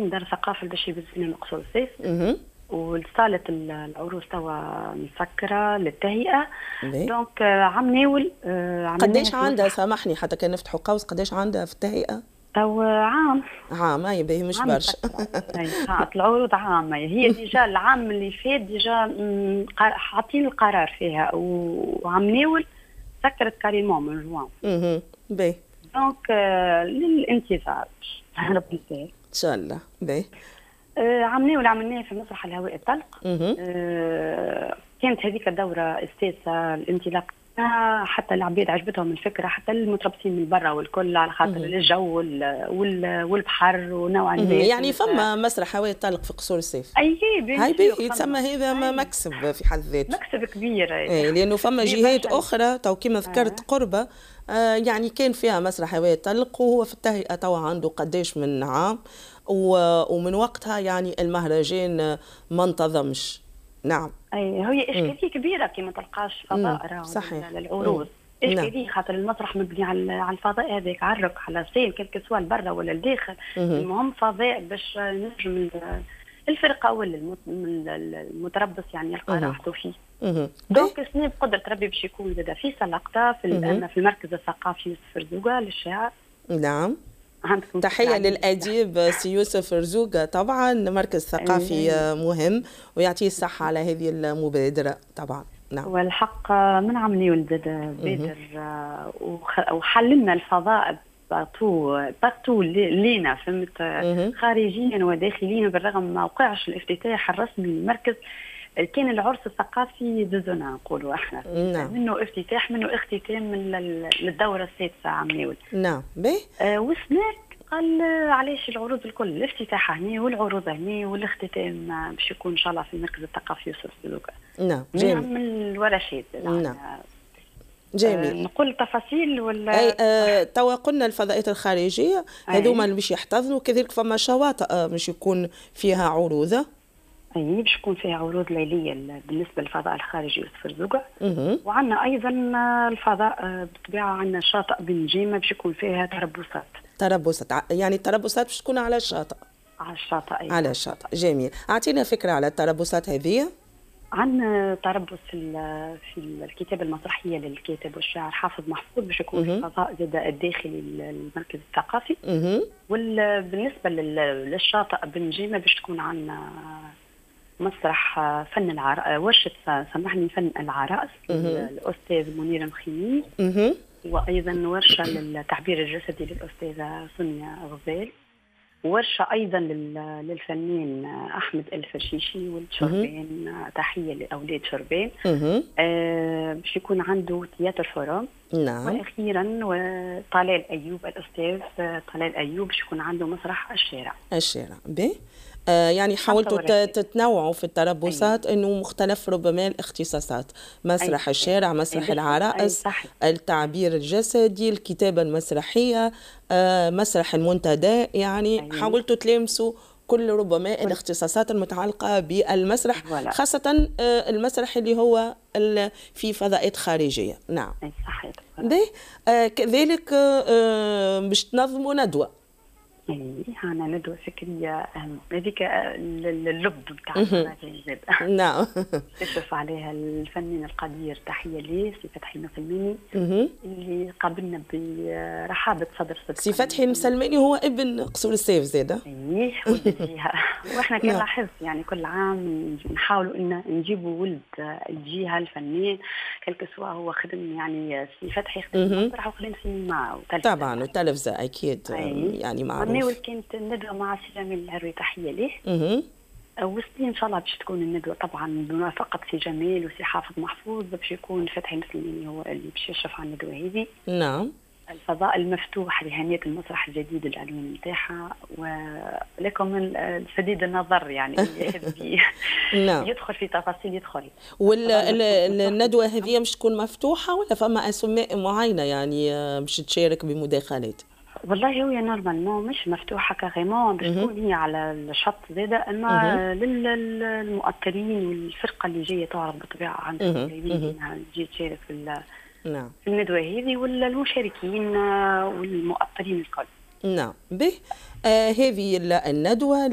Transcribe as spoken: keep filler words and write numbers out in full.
تنظيم دار الثقافة باش يبز لنا قصور الصيف. اها. والصالة العروس توا مسكرة للتهيئة. دونك عم ناول قداش عندها سامحني حتى كان نفتحوا قوس قداش عندها في التهيئة؟ تو عام عام اي باهي مش برشا. العروض عام هي ديجا العام اللي فات ديجا حاطين القرار فيها وعم ناول سكرت كاريمون من جوان. اها باهي. دونك للانتظار ربي يسهل ان شاء الله. باهي. آه عملناه ولا عملناه في مسرح الهواء الطلق. آه كانت هذيك الدورة استاذة الانطلاق حتى العباد عجبتهم الفكرة، حتى المتربصين من برا والكل على خاطر الجو والبحر ونوعا ما. يعني فما مسرح هواء الطلق في قصور الصيف. اي هاي باهي يتسمى هذا مكسب في حد ذاته. مكسب كبير. اي لانه فما جهات اخرى تو كيما ذكرت آه. قربة آه يعني كان فيها مسرح هواء الطلق وهو في التهيئة توا عنده قداش من عام ومن وقتها يعني المهرجان ما انتظمش. نعم. اي هي اشكاليه كبيره كي ما تلقاش فضاء للعروض. اشكاليه خاطر المسرح مبني على على الفضاء هذاك على الرك على سين كلك سوا برا ولا الداخل. المهم فضاء باش نجم الفرقه ولا المتربص يعني يلقى راحته فيه. دونك سنين بقدره ربي باش يكون زاد في سلقطه في في المركز الثقافي يوسف رزوقه للشعر. نعم. تحية للأديب سي يوسف رزوقة طبعا، مركز ثقافي مهم ويعطيه الصحة على هذه المبادرة طبعا. نعم. والحق من عملي ولد بادر وحللنا الفضاء بارتو بارتو لينا فهمت خارجيا وداخليا، بالرغم ما وقعش الافتتاح الرسمي للمركز. كان العرس الثقافي دزونا نقولوا احنا. نعم. منه افتتاح منه اختتام للدوره السادسه عم ناول. نعم. باهي. آه وسناك قال علاش العروض الكل الافتتاح هنا والعروض هنا والاختتام باش يكون ان شاء الله في المركز الثقافي يوسف رزوقة. نعم. جميل. من الورشات. نعم. جميل. آه نقول التفاصيل ولا اي آه توا قلنا الفضاءات الخارجيه هذوما اللي باش يحتضنوا، كذلك فما شواطئ باش يكون فيها عروض. اي باش يكون فيها عروض ليليه بالنسبه للفضاء الخارجي يوسف رزوقة. وعندنا ايضا الفضاء بالطبيعه عندنا شاطئ بنجيمه باش يكون فيها تربصات. تربصات يعني التربصات باش تكون على الشاطئ. على الشاطئ. أيوة. على الشاطئ. جميل. اعطينا فكره على التربصات هذه. عندنا تربص في الكتابه المسرحيه للكاتب والشاعر حافظ محفوظ باش يكون في الفضاء زاد الداخلي للمركز الثقافي. وبالنسبه للشاطئ بنجيمه باش تكون عندنا مسرح فن العرائس، ورشه سامحني فن العرائس الاستاذ منير مخيمي. وايضا ورشه للتعبير الجسدي للاستاذه سونيا غزال. ورشه ايضا للفنان احمد الفرشيشي والشربين. تحيه لاولاد شربين. آه باش يكون عنده تياتر فورم. نعم. واخيرا وطلال ايوب الاستاذ طلال ايوب باش يكون عنده مسرح الشارع. الشارع. باهي. آه يعني حاولتوا تتنوعوا في التربصات. أيوة. انه مختلف ربما الاختصاصات، مسرح أيوة. الشارع، مسرح أيوة. العرائس، أيوة. التعبير الجسدي، الكتابة المسرحية، آه مسرح المنتدى، يعني أيوة. حاولتوا تلامسوا كل ربما كل. الاختصاصات المتعلقة بالمسرح ولا. خاصة آه المسرح اللي هو في فضاءات خارجية. نعم. صحيح. آه كذلك آه باش تنظموا ندوة. يعني هانا ندوة فكرية هذيك اللب بتاع المهرجان. نعم. تشرف عليها الفنان القدير تحية ليه سي فتحي المسلماني اللي قابلنا برحابة صدر صدق. سي فتحي المسلماني هو ابن قصور الصيف زاده. ايه ولد الجهة. واحنا كان لاحظت يعني كل عام نحاولوا ان نجيبوا ولد الجهة الفنان كلك سوا هو خدم يعني سي فتحي خدم مسرح وخدم سينما وتلفزة. طبعا وتلفزة اكيد. أيه. يعني معروف. ناول كانت الندوة مع سي جميل العروي تحية ليه. وسنين ان شاء الله باش تكون الندوة طبعا بموافقة سي جميل وسي حافظ محفوظ باش يكون فتحي المسلماني هو اللي باش يشرف على الندوة هذه. نعم. الفضاء المفتوح لهنية المسرح الجديد العنوان نتاعها ولكم السديد النظر يعني اللي يحب نعم. يدخل في تفاصيل يدخل. والندوة هذه مش تكون مفتوحة ولا فما أسماء معينة يعني باش تشارك بمداخلات؟ والله هي نورمالمون مش مفتوحه كاريمون باش تكون هي على الشط زاده، اما للمؤثرين والفرقه اللي جايه تعرض بالطبيعه عندها انها تجي تشارك في نعم في الندوه هذه والمشاركين والمؤثرين الكل. نعم. به آه هذه الندوه